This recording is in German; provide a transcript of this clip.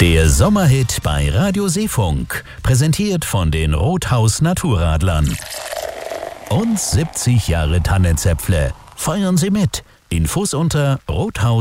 Der Sommerhit bei Radio Seefunk, präsentiert von den Rothaus Naturradlern. Und 70 Jahre Tannenzäpfle. Feiern Sie mit. Infos unter rothaus